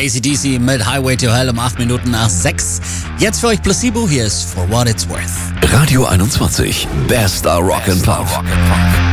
AC/DC mit Highway to Hell um 8 Minuten nach 6. Jetzt für euch Placebo, hier ist For What It's Worth. Radio 21, bester Rock and Pop.